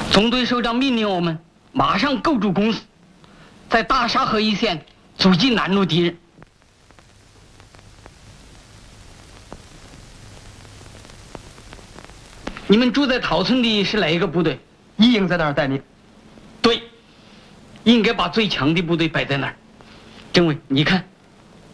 总队首长命令我们马上构筑工事，在大沙河一线阻击南路敌人。你们住在桃村的是哪一个部队？ 一营在那儿待命。 对，应该把最强的部队摆在那儿。政委，你看，